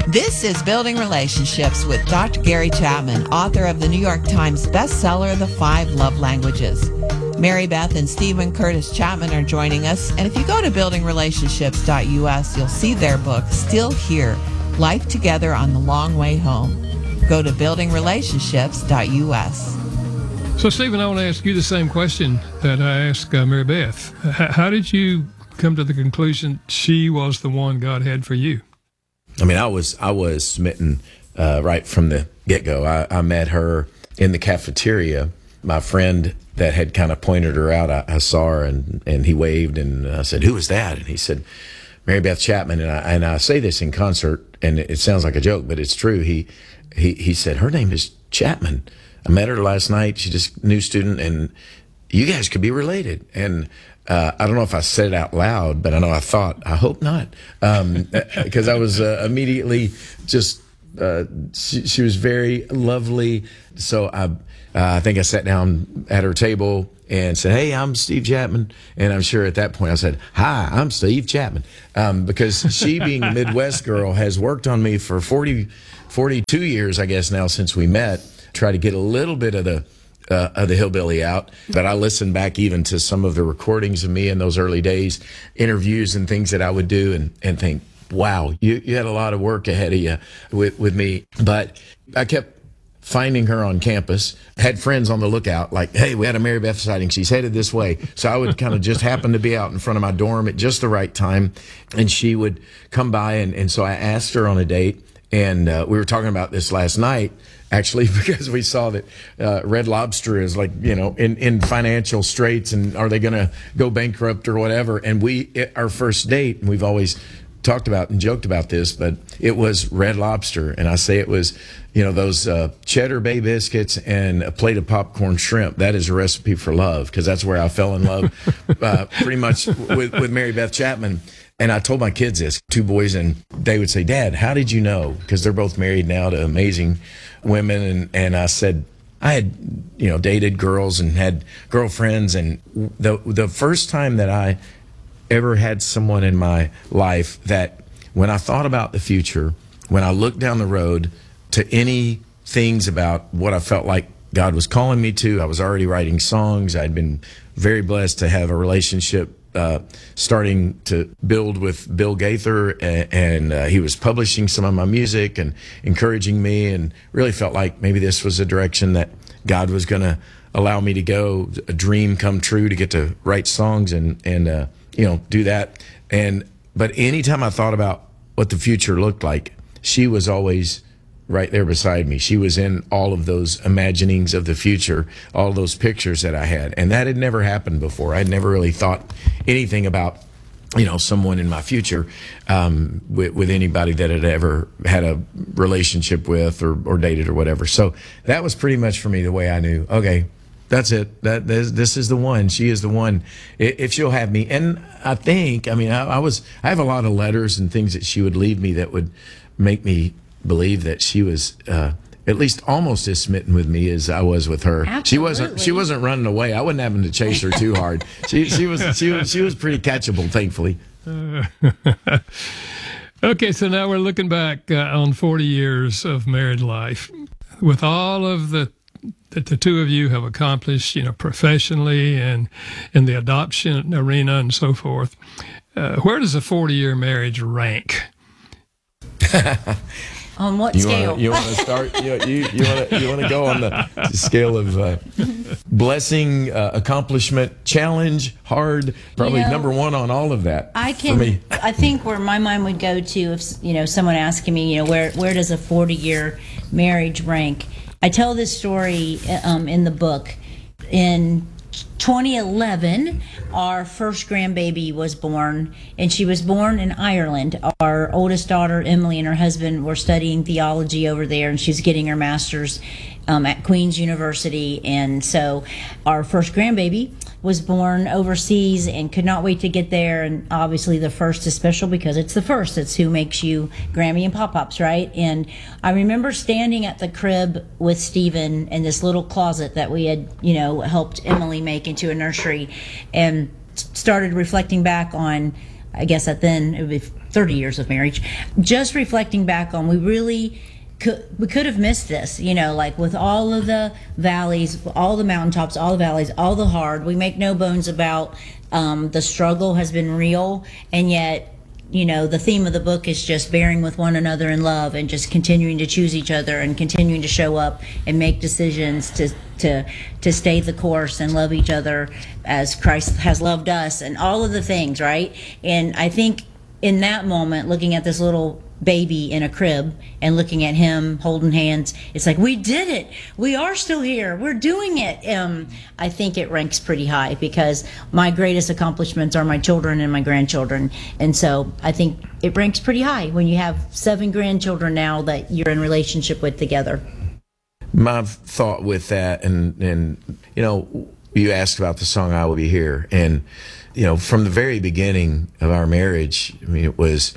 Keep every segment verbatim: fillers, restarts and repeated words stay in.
This is Building Relationships with Doctor Gary Chapman, author of the New York Times bestseller, The Five Love Languages. Mary Beth and Stephen Curtis Chapman are joining us, and if you go to building relationships dot U S, you'll see their book, Still Here, Life Together on the Long Way Home. Go to building relationships dot U S. So, Stephen, I want to ask you the same question that I asked uh, Mary Beth. H- how did you come to the conclusion she was the one God had for you? I mean, I was I was smitten uh, right from the get-go. I, I met her in the cafeteria. My friend that had kind of pointed her out, I, I saw her, and, and he waved, and I said, "Who is that?" And he said, "Mary Beth Chapman." And I, and I say this in concert, and it, it sounds like a joke, but it's true. He, he, he said, "Her name is Chapman. I met her last night. She's just a new student, and you guys could be related." And Uh, I don't know if I said it out loud, but I know I thought, I hope not, because um, I was uh, immediately just, uh, she, she was very lovely. So I, uh, I think I sat down at her table and said, "Hey, I'm Steve Chapman." And I'm sure at that point I said, "Hi, I'm Steve Chapman," um, because she, being a Midwest girl, has worked on me for forty, forty-two years, I guess now, since we met, try to get a little bit of the Uh, of the hillbilly out. But I listened back even to some of the recordings of me in those early days, interviews and things that I would do, and, and think, wow, you, you had a lot of work ahead of you with, with me. But I kept finding her on campus, had friends on the lookout, like, "Hey, we had a Mary Beth sighting. She's headed this way." So I would kind of just happen to be out in front of my dorm at just the right time, and she would come by. And, and so I asked her on a date, and uh, we were talking about this last night, actually, because we saw that uh, Red Lobster is, like, you know, in, in financial straits, and are they going to go bankrupt or whatever? And we, it, our first date, and we've always talked about and joked about this, but it was Red Lobster. And I say it was, you know, those uh, Cheddar Bay biscuits and a plate of popcorn shrimp. That is a recipe for love, because that's where I fell in love uh, pretty much with, with Mary Beth Chapman. And I told my kids this, two boys, and they would say, "Dad, how did you know?" Because they're both married now to amazing women. And, and I said, I had, you know, dated girls and had girlfriends. And the the first time that I ever had someone in my life that, when I thought about the future, when I looked down the road to any things about what I felt like God was calling me to, I was already writing songs. I'd been very blessed to have a relationship Uh, starting to build with Bill Gaither, and, and uh, he was publishing some of my music and encouraging me, and really felt like maybe this was a direction that God was going to allow me to go, a dream come true, to get to write songs and, and uh, you know, do that. And but anytime I thought about what the future looked like, she was always right there beside me. She was in all of those imaginings of the future, all those pictures that I had. And that had never happened before. I'd never really thought anything about, you know, someone in my future um, with, with anybody that had ever had a relationship with or, or dated or whatever. So that was pretty much for me the way I knew, okay, that's it. That this, this is the one. She is the one. If she'll have me. And I think, I mean, I, I was, I have a lot of letters and things that she would leave me that would make me believe that she was uh, at least almost as smitten with me as I was with her. Absolutely. She wasn't. She wasn't running away. I wasn't having to chase her too hard. She, she was. She was. She was pretty catchable, thankfully. Uh, okay, so now we're looking back uh, on forty years of married life, with all of the that the two of you have accomplished, you know, professionally and in the adoption arena and so forth. Uh, where does a forty-year marriage rank? On what you scale? Wanna, you want to start? You you you want to you want to go on the scale of uh, blessing, uh, accomplishment, challenge, hard? Probably You know, number one on all of that. I for can. me. I think where my mind would go to, if you know, someone asking me, you know, where where does a forty-year marriage rank? I tell this story um, in the book. In twenty eleven, our first grandbaby was born, and she was born in Ireland. Our oldest daughter, Emily, and her husband were studying theology over there, and she's getting her master's um, at Queen's University. And so our first grandbaby was born overseas and could not wait to get there. And obviously the first is special because it's the first. It's who makes you Grammy and Pop-Pops, right? And I remember standing at the crib with Stephen in this little closet that we had, you know, helped Emily make into a nursery, and started reflecting back on, I guess at then it would be thirty years of marriage. Just reflecting back on, we really could, we could have missed this, you know, like with all of the valleys, all the mountaintops, all the valleys, all the hard. We make no bones about um, the struggle has been real, and yet, you know, the theme of the book is just bearing with one another in love and just continuing to choose each other and continuing to show up and make decisions to to to stay the course and love each other as Christ has loved us, and all of the things, right? And I think in that moment, looking at this little baby in a crib and looking at him holding hands, it's like, we did it. We are still here. We're doing it. Um, I think it ranks pretty high, because my greatest accomplishments are my children and my grandchildren. And so I think it ranks pretty high when you have seven grandchildren now that you're in relationship with together. My thought with that, and, and you know, you asked about the song "I Will Be Here," and, you know, from the very beginning of our marriage, I mean, it was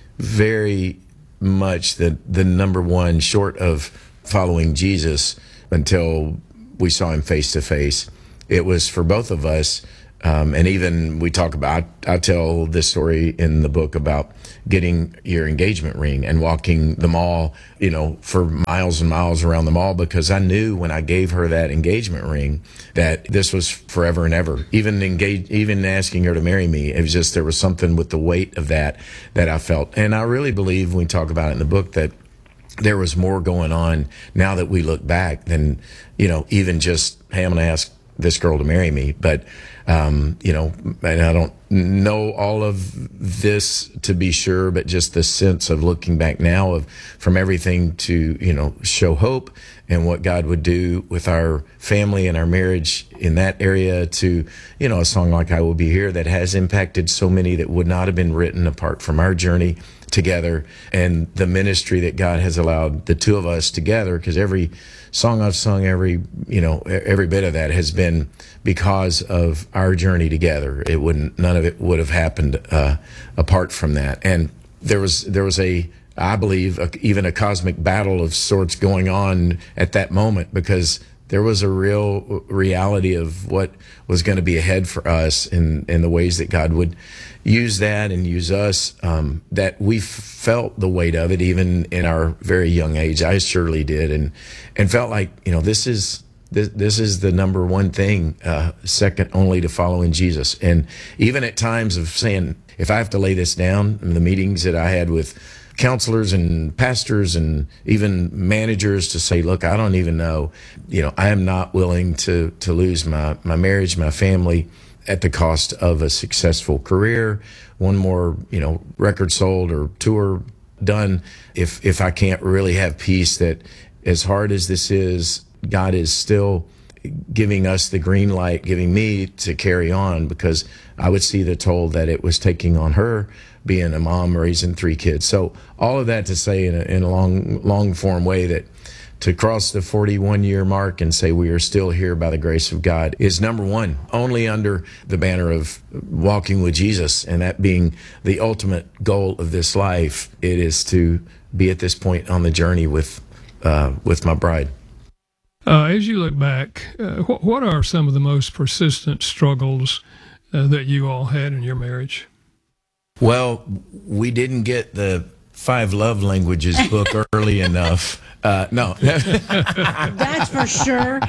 very much the the number one, short of following Jesus until we saw him face to face. It was for both of us, um, and even we talk about, I, I tell this story in the book about getting your engagement ring and walking the mall, you know, for miles and miles around the mall, because I knew when I gave her that engagement ring that this was forever and ever. Even engage, even asking her to marry me, it was just, there was something with the weight of that that I felt. And I really believe, when we talk about it in the book, that there was more going on now that we look back than, you know, even just, hey, I'm going to ask this girl to marry me. But, um, you know, and I don't know all of this to be sure, but just the sense of looking back now of from everything to, you know, show hope and what God would do with our family and our marriage in that area, to, you know, a song like "I Will Be Here" that has impacted so many that would not have been written apart from our journey together, and the ministry that God has allowed the two of us together, because every song I've sung, every, you know, every bit of that has been because of our journey together. It wouldn't, none of it would have happened uh, apart from that. And there was, there was a, I believe, a, even a cosmic battle of sorts going on at that moment, because there was a real reality of what was going to be ahead for us, in, in the ways that God would use that and use us, um, that we felt the weight of it even in our very young age. I surely did, and and felt like, you know, this is this, this is the number one thing, uh, second only to following Jesus. And even at times of saying, if I have to lay this down, in the meetings that I had with counselors and pastors and even managers, to say, look, I don't even know, you know, I am not willing to to lose my my marriage, my family, at the cost of a successful career, one more, you know, record sold or tour done, if if I can't really have peace that, as hard as this is, God is still giving us the green light, giving me to carry on, because I would see the toll that it was taking on her, being a mom raising three kids. So all of that to say, in a, in a long, long form way, that to cross the forty-one year mark and say we are still here by the grace of God is number one, only under the banner of walking with Jesus, and that being the ultimate goal of this life. It is to be at this point on the journey with, uh, with my bride. Uh, as you look back, uh, wh- what are some of the most persistent struggles uh, that you all had in your marriage? Well, we didn't get the Five Love Languages book early enough. Uh, no. That's for sure.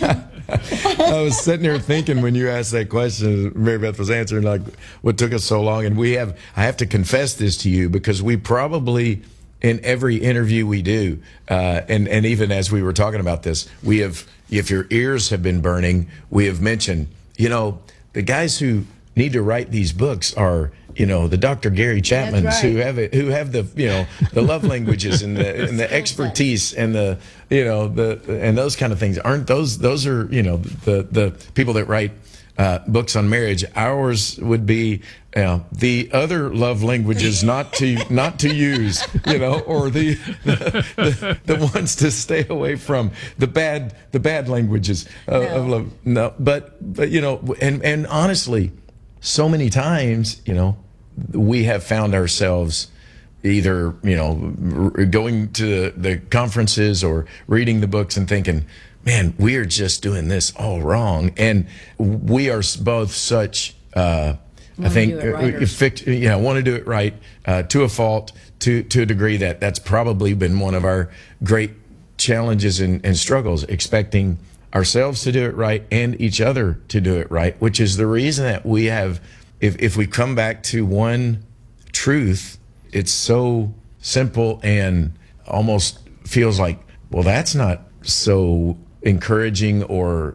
I was sitting there thinking when you asked that question, Mary Beth was answering, like, what took us so long. And we have, I have to confess this to you, because we probably, in every interview we do, uh, and, and even as we were talking about this, we have, if your ears have been burning, we have mentioned, you know, the guys who need to write these books are, you know, the Doctor Gary Chapmans, right. who have it, who have the, you know, the love languages and the and the expertise and the, you know, the and those kind of things. Aren't those those are, you know, the the people that write uh, books on marriage? Ours would be, you know, the other love languages not to not to use, you know, or the the, the the ones to stay away from, the bad the bad languages of, no. of love. No, but but you know, and and honestly, so many times, you know, we have found ourselves either, you know, going to the conferences or reading the books and thinking, man, we're just doing this all wrong. And we are both such uh, Want I think to do it right, uh, fix, you know, want to do it right uh, to a fault, to to a degree that that's probably been one of our great challenges and, and struggles, expecting ourselves to do it right and each other to do it right, which is the reason that we have, if, if we come back to one truth, it's so simple and almost feels like, well, that's not so encouraging, or,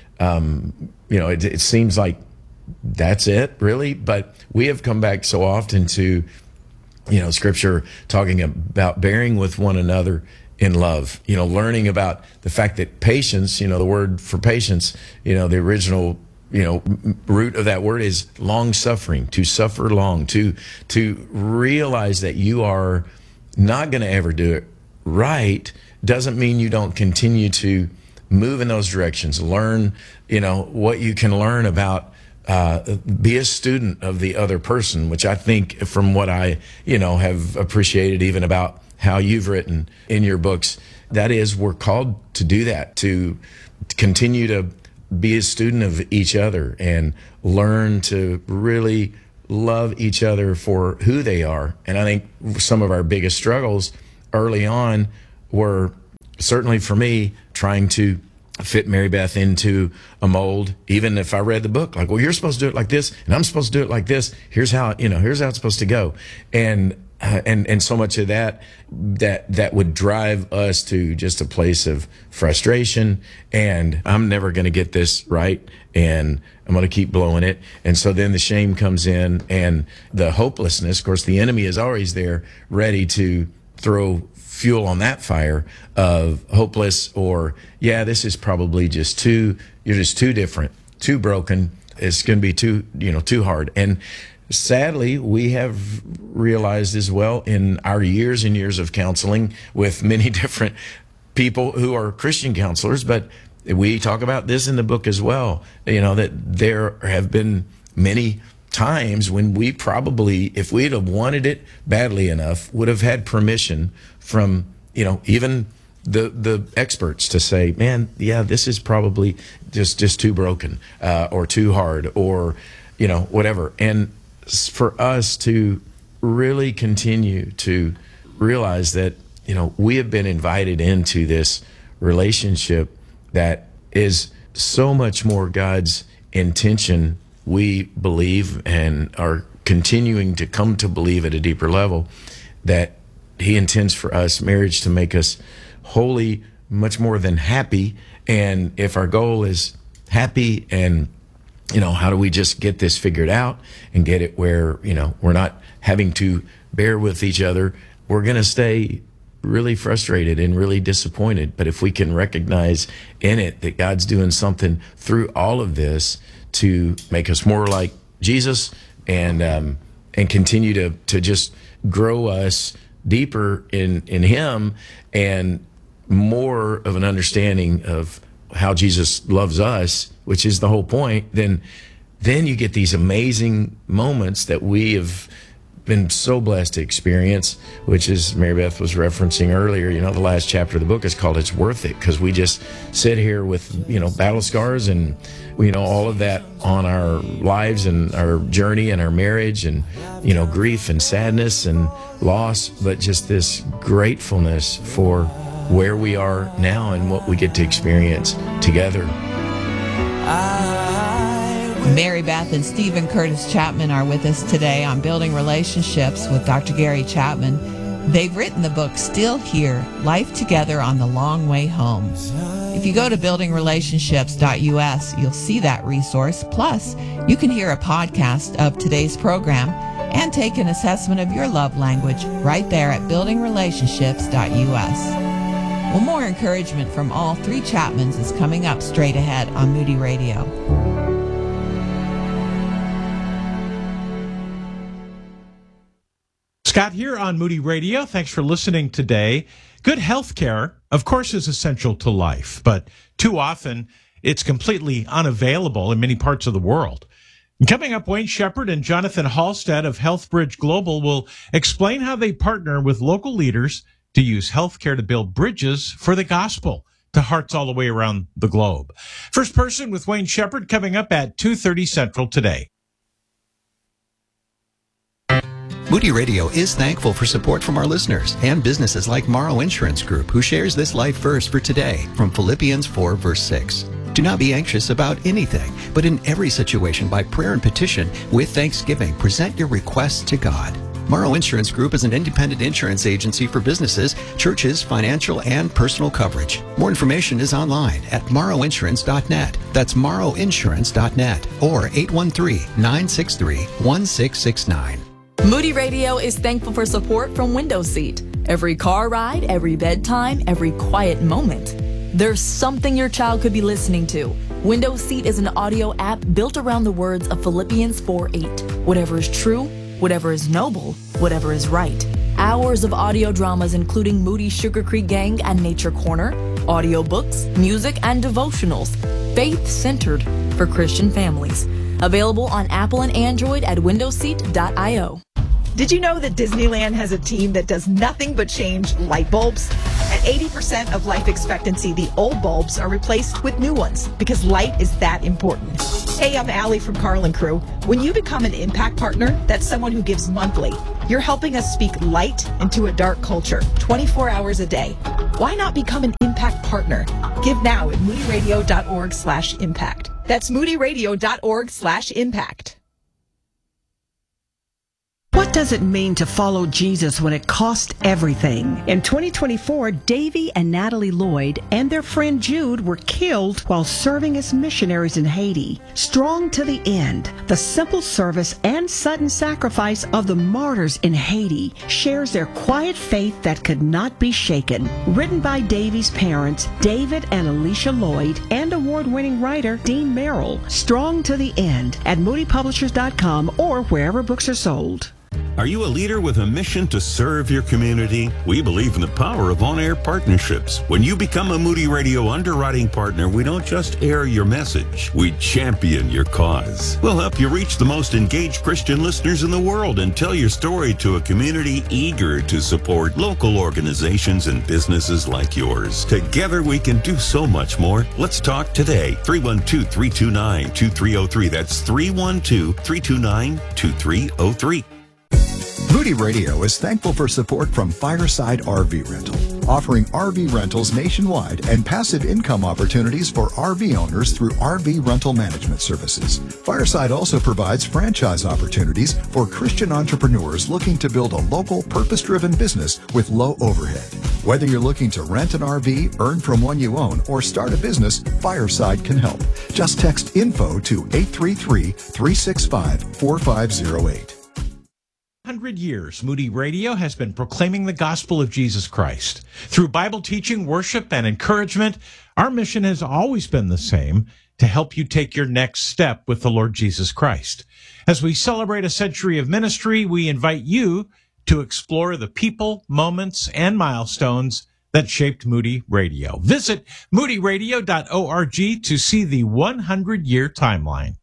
um, you know, it, it seems like that's it, really. But we have come back so often to, you know, Scripture talking about bearing with one another in love, you know, learning about the fact that patience, you know, the word for patience, you know, the original, you know, root of that word is long suffering, to suffer long, to, to realize that you are not going to ever do it right doesn't mean you don't continue to move in those directions, learn, you know, what you can learn about, uh, be a student of the other person, which I think from what I, you know, have appreciated even about how you've written in your books, that is, we're called to do that, to continue to be a student of each other and learn to really love each other for who they are. And I think some of our biggest struggles early on were, certainly for me, trying to fit Mary Beth into a mold. Even if I read the book, like, well, you're supposed to do it like this, and I'm supposed to do it like this. Here's how, you know, here's how it's supposed to go. And Uh, and and so much of that that that would drive us to just a place of frustration, and I'm never going to get this right, and I'm going to keep blowing it. And so then the shame comes in, and the hopelessness. Of course, the enemy is always there, ready to throw fuel on that fire of hopeless, or, yeah, this is probably just too, you're just too different, too broken. It's going to be too, you know, too hard. And sadly, we have realized as well in our years and years of counseling with many different people who are Christian counselors, but we talk about this in the book as well, you know, that there have been many times when we probably, if we'd have wanted it badly enough, would have had permission from, you know, even the the experts to say, man, yeah, this is probably just, just too broken, uh, or too hard, or, you know, whatever. And for us to really continue to realize that, you know, we have been invited into this relationship that is so much more God's intention, we believe, and are continuing to come to believe at a deeper level, that He intends for us, marriage, to make us wholly, much more than happy. And if our goal is happy, and, you know, how do we just get this figured out and get it where, you know, we're not having to bear with each other, we're going to stay really frustrated and really disappointed. But if we can recognize in it that God's doing something through all of this to make us more like Jesus, and um, and continue to to just grow us deeper in in Him, and more of an understanding of how Jesus loves us, which is the whole point, then then you get these amazing moments that we have been so blessed to experience, which is, Mary Beth was referencing earlier, you know, the last chapter of the book is called It's Worth It, because we just sit here with, you know, battle scars and, you know, all of that on our lives and our journey and our marriage, and, you know, grief and sadness and loss, but just this gratefulness for where we are now and what we get to experience together. Mary Beth and Stephen Curtis Chapman are with us today on Building Relationships with Doctor Gary Chapman. They've written the book Still Here, Life Together on the Long Way Home. If you go to building relationships dot U S, you'll see that resource. Plus, you can hear a podcast of today's program and take an assessment of your love language right there at building relationships dot U S. Well, more encouragement from all three Chapmans is coming up straight ahead on Moody Radio. Scott here on Moody Radio. Thanks for listening today. Good health care, of course, is essential to life, but too often it's completely unavailable in many parts of the world. Coming up, Wayne Shepherd and Jonathan Halstead of HealthBridge Global will explain how they partner with local leaders to use healthcare to build bridges for the gospel to hearts all the way around the globe. First Person with Wayne Shepherd coming up at two thirty Central today. Moody Radio is thankful for support from our listeners and businesses like Morrow Insurance Group, who shares this life verse for today from Philippians four, verse six. Do not be anxious about anything, but in every situation by prayer and petition with thanksgiving, present your requests to God. Morrow Insurance Group is an independent insurance agency for businesses, churches, financial, and personal coverage. More information is online at morrow insurance dot net. That's morrow insurance dot net or eight one three, nine six three, one six six nine. Moody Radio is thankful for support from Window Seat. Every car ride, every bedtime, every quiet moment, there's something your child could be listening to. Window Seat is an audio app built around the words of Philippians four eight. Whatever is true, whatever is noble, whatever is right. Hours of audio dramas including Moody Sugar Creek Gang and Nature Corner, audiobooks, music, and devotionals, faith-centered for Christian families. Available on Apple and Android at window seat dot io. Did you know that Disneyland has a team that does nothing but change light bulbs? At eighty percent of life expectancy, the old bulbs are replaced with new ones because light is that important. Hey, I'm Allie from Carlin Crew. When you become an Impact Partner, that's someone who gives monthly. You're helping us speak light into a dark culture, twenty-four hours a day. Why not become an Impact Partner? Give now at moody radio dot org slash impact. That's moody radio dot org slash impact. What does it mean to follow Jesus when it costs everything? In twenty twenty-four, Davy and Natalie Lloyd and their friend Jude were killed while serving as missionaries in Haiti. Strong to the end, the simple service and sudden sacrifice of the martyrs in Haiti shares their quiet faith that could not be shaken. Written by Davy's parents, David and Alicia Lloyd, and award-winning writer Dean Merrill. Strong to the end at moody publishers dot com or wherever books are sold. Are you a leader with a mission to serve your community? We believe in the power of on-air partnerships. When you become a Moody Radio underwriting partner, we don't just air your message, we champion your cause. We'll help you reach the most engaged Christian listeners in the world and tell your story to a community eager to support local organizations and businesses like yours. Together we can do so much more. Let's talk today. three one two, three two nine, two three zero three. That's three one two, three two nine, two three zero three. Moody Radio is thankful for support from Fireside R V Rental, offering R V rentals nationwide and passive income opportunities for R V owners through R V rental management services. Fireside also provides franchise opportunities for Christian entrepreneurs looking to build a local, purpose-driven business with low overhead. Whether you're looking to rent an R V, earn from one you own, or start a business, Fireside can help. Just text info to eight three three, three six five, four five zero eight. one hundred years, Moody Radio has been proclaiming the gospel of Jesus Christ. Through Bible teaching, worship, and encouragement, our mission has always been the same, to help you take your next step with the Lord Jesus Christ. As we celebrate a century of ministry, we invite you to explore the people, moments, and milestones that shaped Moody Radio. Visit moody radio dot org to see the one hundred year timeline.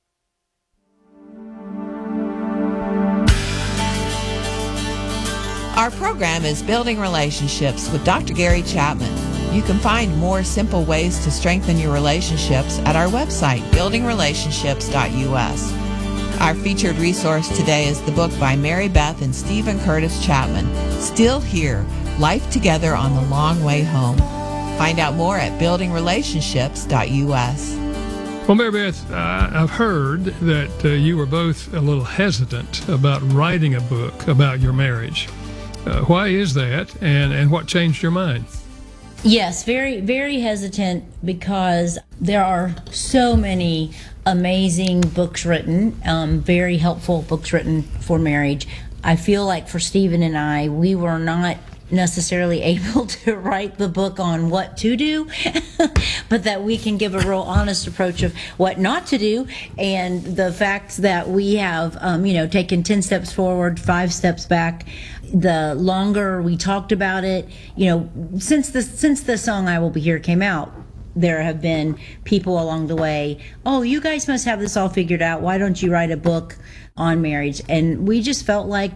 Our program is Building Relationships with Doctor Gary Chapman. You can find more simple ways to strengthen your relationships at our website, building relationships dot u s. Our featured resource today is the book by Mary Beth and Stephen Curtis Chapman, Still Here, Life Together on the Long Way Home. Find out more at building relationships dot u s. Well, Mary Beth, uh, I've heard that uh, you were both a little hesitant about writing a book about your marriage. Uh, why is that, and, and what changed your mind? Yes, very, very hesitant because there are so many amazing books written, um, very helpful books written for marriage. I feel like for Stephen and I, we were not necessarily able to write the book on what to do, but that we can give a real honest approach of what not to do, and the fact that we have, um, you know, taken ten steps forward, five steps back. The longer we talked about it, you know, since the since the song "I Will Be Here" came out, there have been people along the way. Oh, you guys must have this all figured out. Why don't you write a book on marriage? And we just felt like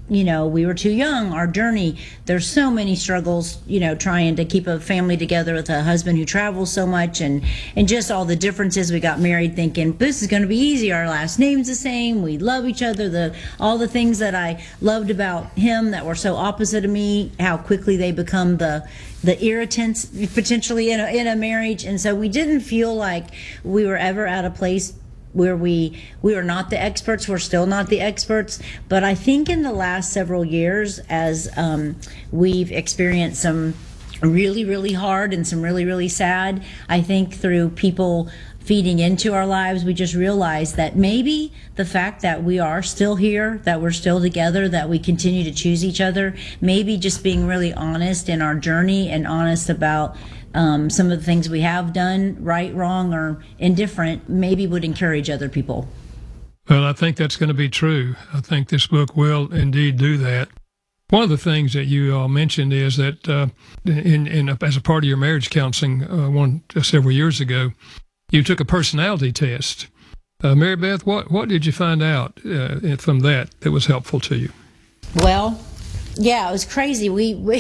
you know, we were too young, our journey. There's so many struggles, you know, trying to keep a family together with a husband who travels so much, and, and just all the differences. We got married thinking, this is going to be easy. Our last name's the same. We love each other. The all the things that I loved about him that were so opposite of me, how quickly they become the the irritants potentially in a, in a marriage. And so we didn't feel like we were ever at a place where we we are not the experts. We're still not the experts. But I think in the last several years, as um, we've experienced some really, really hard and some really, really sad, I think through people feeding into our lives, we just realized that maybe the fact that we are still here, that we're still together, that we continue to choose each other, maybe just being really honest in our journey and honest about um, some of the things we have done, right, wrong, or indifferent, maybe would encourage other people. Well, I think that's going to be true. I think this book will indeed do that. One of the things that you all mentioned is that uh, in, in as a part of your marriage counseling uh, one uh, several years ago, you took a personality test. Uh, Mary Beth, what, what did you find out uh, from that that was helpful to you? Well, yeah, it was crazy. We we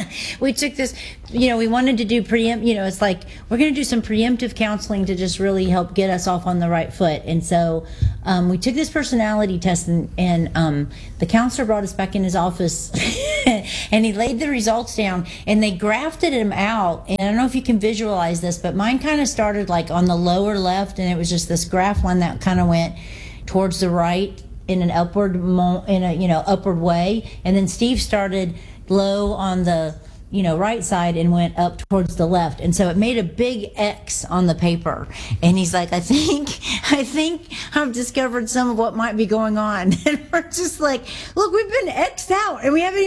we took this, you know, we wanted to do preempt, you know, it's like we're going to do some preemptive counseling to just really help get us off on the right foot. And so um, we took this personality test, and, and um, the counselor brought us back in his office and he laid the results down, and they graphed them out. And I don't know if you can visualize this, but mine kind of started like on the lower left, and it was just this graph line that kind of went towards the right in an upward mo- in a you know upward way, and then Steve started low on the you know right side and went up towards the left, and so it made a big X on the paper. And he's like, I think I think I've discovered some of what might be going on. And we're just like, look, we've been X'd out and we haven't